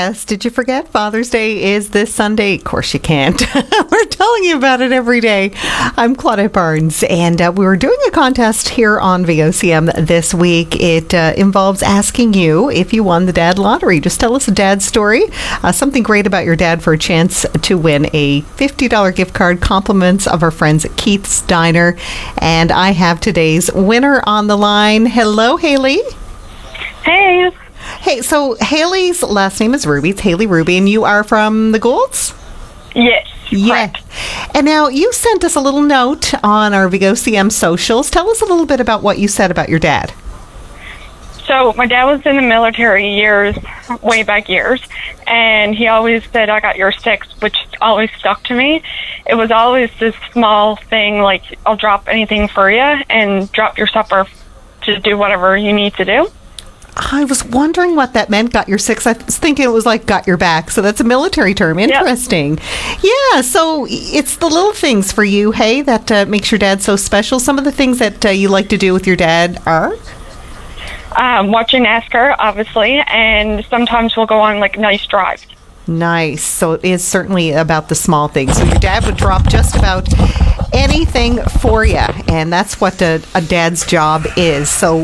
yes. Did you forget Father's Day is this Sunday? Of course you can't. We're telling you about it every day. I'm Claudette Barnes, and we were doing a contest here on VOCM this week. It involves asking you if you won the Dad Lottery. Just tell us a dad story, something great about your dad for a chance to win a $50 gift card, compliments of our friends at Keith's Diner. And I have today's winner on the line. Hello, Haley. Hey. Hey, so Haley's last name is Ruby. It's Haley Ruby, and you are from the Goulds? Yes. Yeah. Correct. And now you sent us a little note on our VOCM socials. Tell us a little bit about what you said about your dad. So my dad was in the military way back years, and he always said, "I got your six," which always stuck to me. It was always this small thing, like, I'll drop anything for you and drop your supper to do whatever you need to do. I was wondering what that meant, got your six. I was thinking it was like got your back. So that's a military term. Interesting. Yep. Yeah, so it's the little things for you, hey, that makes your dad so special. Some of the things that you like to do with your dad are? Watching NASCAR, obviously, and sometimes we'll go on, like, nice drives. Nice. So it is certainly about the small things. So your dad would drop just about anything for you, and that's what a dad's job is. So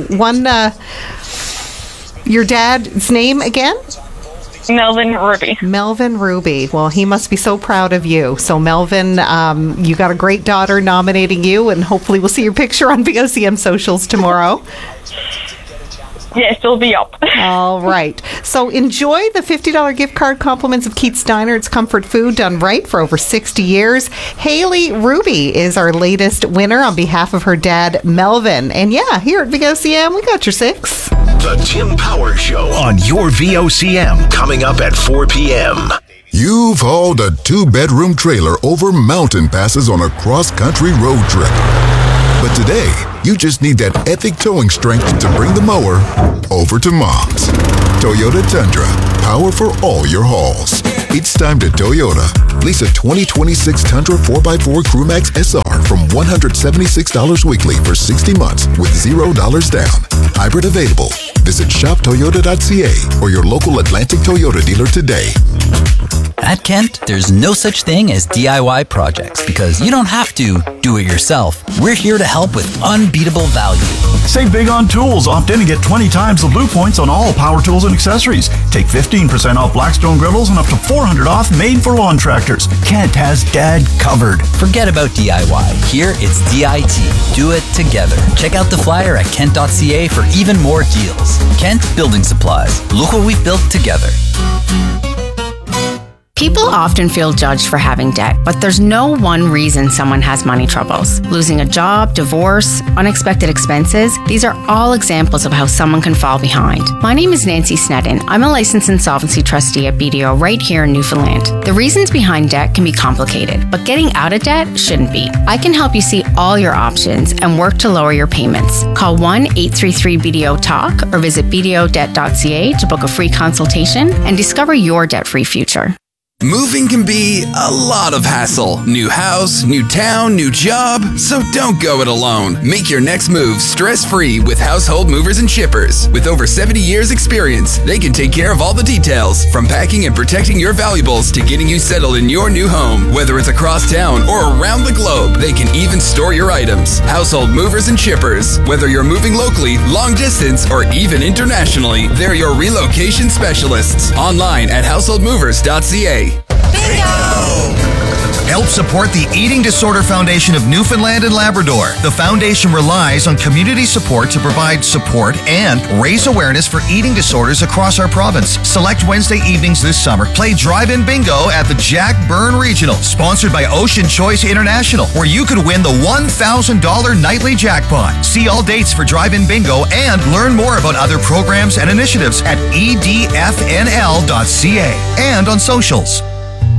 your dad's name again? Melvin Ruby. Melvin Ruby. Well, he must be so proud of you. So, Melvin, you got a great daughter nominating you, and hopefully we'll see your picture on VOCM socials tomorrow. Yes, it'll be up. All right. So enjoy the $50 gift card, compliments of Keith's Diner. It's comfort food done right for over 60 years. Haley Ruby is our latest winner on behalf of her dad, Melvin. And yeah, here at VOCM, we got your six. The Tim Power Show on your VOCM, coming up at 4 p.m. You've hauled a 2-bedroom trailer over mountain passes on a cross-country road trip. But today, you just need that epic towing strength to bring the mower over to Mom's. Toyota Tundra, power for all your hauls. It's time to Toyota. Lease a 2026 Tundra 4x4 Crewmax SR from $176 weekly for 60 months with $0 down. Hybrid available. Visit shoptoyota.ca or your local Atlantic Toyota dealer today. At Kent, there's no such thing as DIY projects because you don't have to do it yourself. We're here to help with unbeatable value. Save big on tools. Opt in and get 20 times the Blue Points on all power tools and accessories. Take 15% off Blackstone griddles and up to $400 off made for lawn tractors. Kent has Dad covered. Forget about DIY. Here, it's DIT. Do it together. Check out the flyer at kent.ca for even more deals. Kent Building Supplies. Look what we've built together. People often feel judged for having debt, but there's no one reason someone has money troubles. Losing a job, divorce, unexpected expenses, these are all examples of how someone can fall behind. My name is Nancy Snedden. I'm a licensed insolvency trustee at BDO right here in Newfoundland. The reasons behind debt can be complicated, but getting out of debt shouldn't be. I can help you see all your options and work to lower your payments. Call 1-833-BDO-TALK or visit bdodebt.ca to book a free consultation and discover your debt-free future. Moving can be a lot of hassle. New house, new town, new job. So don't go it alone. Make your next move stress-free with Household Movers and Shippers. With over 70 years experience, they can take care of all the details, from packing and protecting your valuables to getting you settled in your new home. Whether it's across town or around the globe, they can even store your items. Household Movers and Shippers. Whether you're moving locally, long distance, or even internationally, they're your relocation specialists. Online at householdmovers.ca. Bingo! Help support the Eating Disorder Foundation of Newfoundland and Labrador. The foundation relies on community support to provide support and raise awareness for eating disorders across our province. Select Wednesday evenings this summer. Play drive-in bingo at the Jack Byrne Regional, sponsored by Ocean Choice International, where you could win the $1,000 nightly jackpot. See all dates for drive-in bingo and learn more about other programs and initiatives at edfnl.ca and on socials.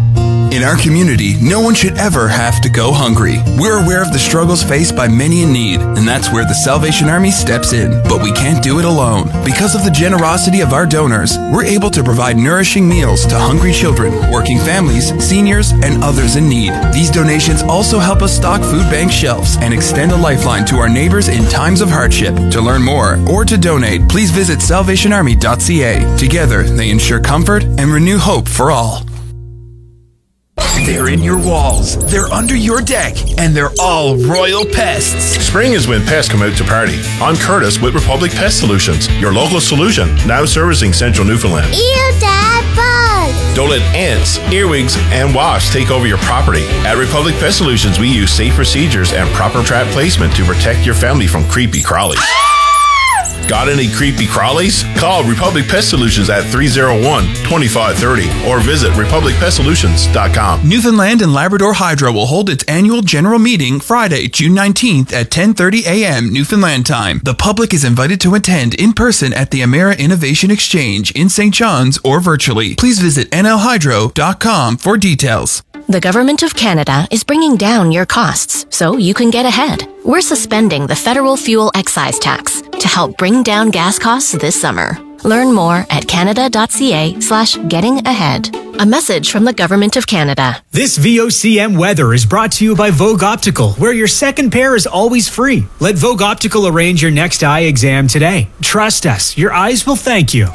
In our community, no one should ever have to go hungry. We're aware of the struggles faced by many in need, and that's where the Salvation Army steps in. But we can't do it alone. Because of the generosity of our donors, we're able to provide nourishing meals to hungry children, working families, seniors, and others in need. These donations also help us stock food bank shelves and extend a lifeline to our neighbors in times of hardship. To learn more or to donate, please visit salvationarmy.ca. Together, they ensure comfort and renew hope for all. They're in your walls, they're under your deck, and they're all royal pests. Spring is when pests come out to party. I'm Curtis with Republic Pest Solutions, your local solution, now servicing central Newfoundland. Ew, Dad, bugs! Don't let ants, earwigs, and wasps take over your property. At Republic Pest Solutions, we use safe procedures and proper trap placement to protect your family from creepy crawlies. Got any creepy crawlies? Call Republic Pest Solutions at 301-2530 or visit republicpestsolutions.com. Newfoundland and Labrador Hydro will hold its annual general meeting Friday, June 19th at 10:30 a.m. Newfoundland time. The public is invited to attend in person at the Emera Innovation Exchange in St. John's or virtually. Please visit nlhydro.com for details. The Government of Canada is bringing down your costs so you can get ahead. We're suspending the federal fuel excise tax to help bring down gas costs this summer. Learn more at canada.ca/getting-ahead. A message from the Government of Canada. This VOCM weather is brought to you by Vogue Optical, where your second pair is always free. Let Vogue Optical arrange your next eye exam today. Trust us, your eyes will thank you.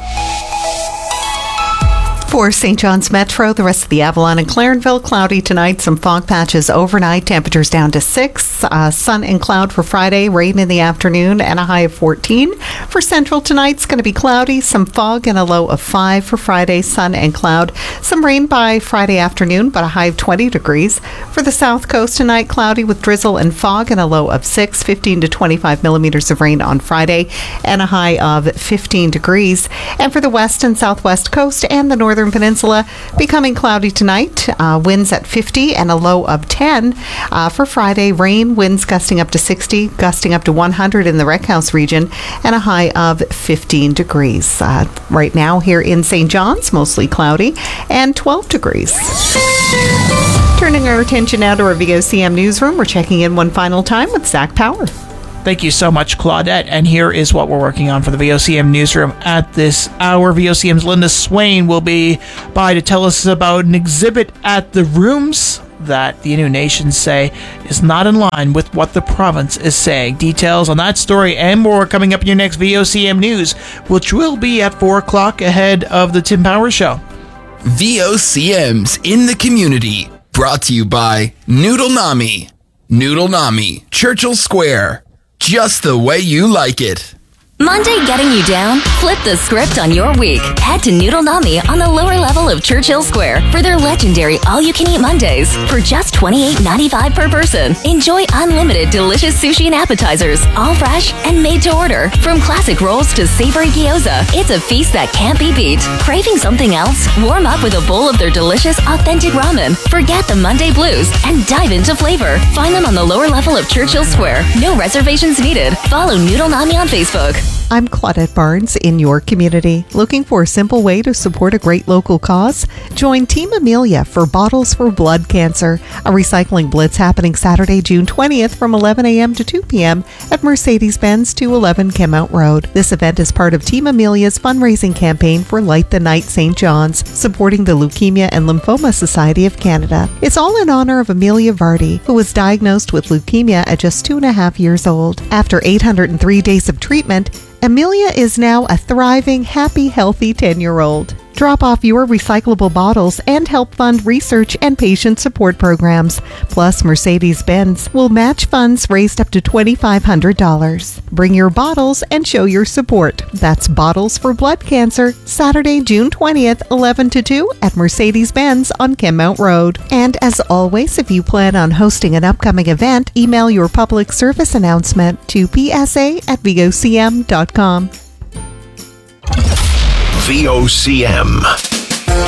For St. John's Metro, the rest of the Avalon and Clarenville, cloudy tonight, some fog patches overnight, temperatures down to 6, sun and cloud for Friday, rain in the afternoon, and a high of 14. For Central tonight, it's going to be cloudy, some fog and a low of 5 for Friday, sun and cloud. Some rain by Friday afternoon, but a high of 20 degrees. For the South Coast tonight, cloudy with drizzle and fog and a low of 6, 15 to 25 millimeters of rain on Friday, and a high of 15 degrees. And for the West and Southwest Coast and the Northern Peninsula, becoming cloudy tonight, winds at 50 and a low of 10. For Friday, rain, winds gusting up to 60, gusting up to 100 in the Wreck House region, and a high of 15 degrees. Right now here in St. John's, mostly cloudy and 12 degrees. Turning our attention now to our VOCM newsroom, we're checking in one final time with Zach Power. Thank you so much, Claudette. And here is what we're working on for the VOCM newsroom at this hour. VOCM's Linda Swain will be by to tell us about an exhibit at the Rooms that the Innu Nations say is not in line with what the province is saying. Details on that story and more coming up in your next VOCM news, which will be at 4 o'clock ahead of the Tim Power Show. VOCM's in the community, brought to you by Noodle Nami. Noodle Nami, Churchill Square. Just the way you like it. Monday getting you down? Flip the script on your week. Head to Noodle Nami on the lower level of Churchill Square for their legendary all-you-can-eat Mondays for just $28.95 per person. Enjoy unlimited delicious sushi and appetizers, all fresh and made to order. From classic rolls to savory gyoza, it's a feast that can't be beat. Craving something else? Warm up with a bowl of their delicious, authentic ramen. Forget the Monday blues and dive into flavor. Find them on the lower level of Churchill Square. No reservations needed. Follow Noodle Nami on Facebook. I'm Claudette Barnes in your community. Looking for a simple way to support a great local cause? Join Team Amelia for Bottles for Blood Cancer, a recycling blitz happening Saturday, June 20th from 11 a.m. to 2 p.m. at Mercedes-Benz 211 Kemmount Road. This event is part of Team Amelia's fundraising campaign for Light the Night St. John's, supporting the Leukemia and Lymphoma Society of Canada. It's all in honor of Amelia Vardy, who was diagnosed with leukemia at just 2.5 years old. After 803 days of treatment, Amelia is now a thriving, happy, healthy 10-year-old. Drop off your recyclable bottles and help fund research and patient support programs. Plus, Mercedes-Benz will match funds raised up to $2,500. Bring your bottles and show your support. That's Bottles for Blood Cancer, Saturday, June 20th, 11 to 2 at Mercedes-Benz on Kemmount Road. And as always, if you plan on hosting an upcoming event, email your public service announcement to psa@vocm.com. VOCM.